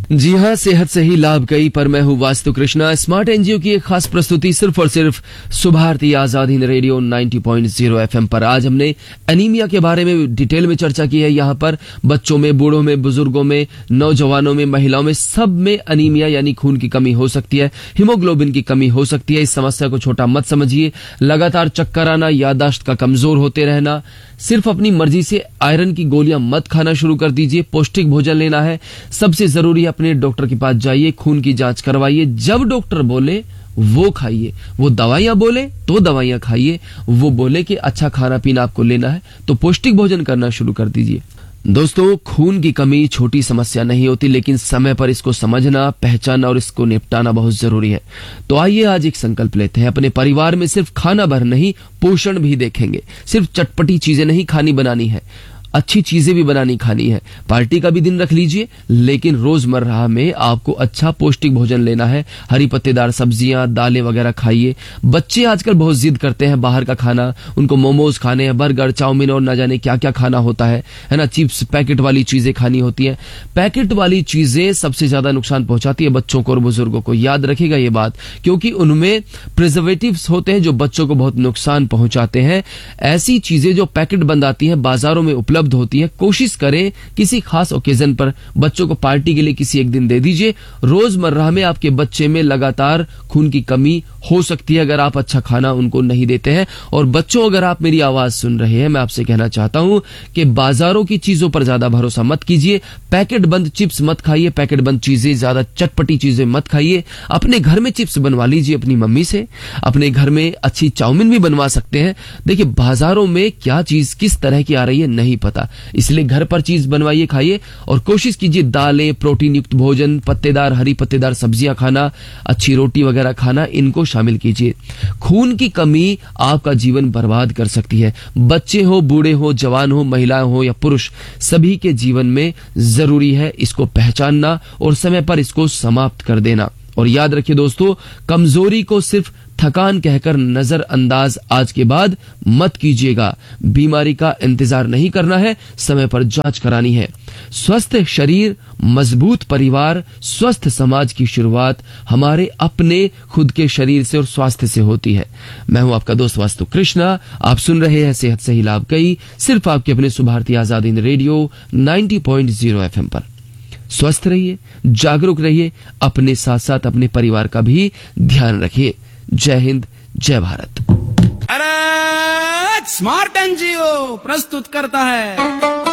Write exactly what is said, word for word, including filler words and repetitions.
जी हाँ, सेहत से ही लाभ कई पर मैं हूँ वास्तु कृष्णा। स्मार्ट एनजीओ की एक खास प्रस्तुति सिर्फ और सिर्फ सुभारती आजाद हिंद रेडियो नब्बे पॉइंट शून्य एफएम पर। आज हमने एनीमिया के बारे में डिटेल में चर्चा की है। यहाँ पर बच्चों में, बूढ़ों में, बुजुर्गों में, नौजवानों में, महिलाओं में, सब में एनीमिया यानी खून की कमी हो सकती है, हीमोग्लोबिन की कमी हो सकती है। इस समस्या को छोटा मत समझिए। लगातार चक्कर आना, याददाश्त का कमजोर होते रहना, सिर्फ अपनी मर्जी से आयरन की गोलियां मत खाना शुरू कर दीजिए। पौष्टिक भोजन लेना है। सबसे जरूरी है अपने डॉक्टर के पास जाइए, खून की जांच करवाइए। जब डॉक्टर बोले वो खाइए, वो दवाइयां बोले तो दवाइयां खाइए, वो बोले कि अच्छा खाना पीना आपको लेना है तो पौष्टिक भोजन करना शुरू कर दीजिए। दोस्तों, खून की कमी छोटी समस्या नहीं होती, लेकिन समय पर इसको समझना, पहचानना और इसको निपटाना बहुत जरूरी है। तो आइए आज एक संकल्प लेते हैं। अपने परिवार में सिर्फ खाना भर नहीं, पोषण भी देखेंगे। सिर्फ चटपटी चीजें नहीं खानी बनानी है, अच्छी चीजें भी बनानी खानी है। पार्टी का भी दिन रख लीजिए, लेकिन रोजमर्रा में आपको अच्छा पौष्टिक भोजन लेना है। हरी पत्तेदार सब्जियां, दालें वगैरह खाइए। बच्चे आजकल बहुत जिद करते हैं बाहर का खाना, उनको मोमोज खाने हैं, बर्गर, चाउमीन और ना जाने क्या क्या खाना होता है है ना। चिप्स, पैकेट वाली चीजें खानी होती है। पैकेट वाली चीजें सबसे ज्यादा नुकसान पहुंचाती है बच्चों को और बुजुर्गों को। याद रखिएगा ये बात, क्योंकि उनमें प्रिजर्वेटिव्स होते हैं जो बच्चों को बहुत नुकसान पहुंचाते हैं। ऐसी चीजें जो पैकेट बंद आती है, बाजारों में उपलब्ध होती है, कोशिश करें किसी खास ओकेजन पर बच्चों को पार्टी के लिए किसी एक दिन दे दीजिए। रोजमर्रा में आपके बच्चे में लगातार खून की कमी हो सकती है अगर आप अच्छा खाना उनको नहीं देते हैं। और बच्चों, अगर आप मेरी आवाज सुन रहे हैं, मैं आपसे कहना चाहता हूं कि बाजारों की चीजों पर ज्यादा भरोसा मत कीजिए। पैकेट बंद चिप्स मत खाइए, पैकेट बंद चीजें, ज्यादा चटपटी चीजें मत खाइए। अपने घर में चिप्स बनवा लीजिए अपनी मम्मी से, अपने घर में अच्छी चाउमीन भी बनवा सकते हैं। देखिए, बाजारों में क्या चीज किस तरह की आ रही है नहीं पता, इसलिए घर पर चीज बनवाइए, खाइए और कोशिश कीजिए दालें, प्रोटीन युक्त भोजन, पत्तेदार, हरी पत्तेदार सब्जियां खाना, अच्छी रोटी वगैरह खाना, इनको शामिल कीजिए। खून की कमी आपका जीवन बर्बाद कर सकती है। बच्चे हो, बूढ़े हो, जवान हो, महिलाएं हो या पुरुष, सभी के जीवन में जरूरी है इसको पहचानना और समय पर इसको समाप्त कर देना। और याद रखिए दोस्तों, कमजोरी को सिर्फ थकान कहकर नजरअंदाज आज के बाद मत कीजिएगा। बीमारी का इंतजार नहीं करना है, समय पर जांच करानी है। स्वस्थ शरीर, मजबूत परिवार, स्वस्थ समाज की शुरुआत हमारे अपने खुद के शरीर से और स्वास्थ्य से होती है। मैं हूं आपका दोस्त वास्तु कृष्णा। आप सुन रहे हैं सेहत से ही लाभ कई, सिर्फ आपके अपने सुभारती आजाद हिंद रेडियो नब्बे पॉइंट शून्य एफएम पर। स्वस्थ रहिए, जागरूक रहिए, अपने साथ साथ अपने परिवार का भी ध्यान रखिए। जय हिंद, जय भारत। अरे स्मार्ट एनजीओ प्रस्तुत करता है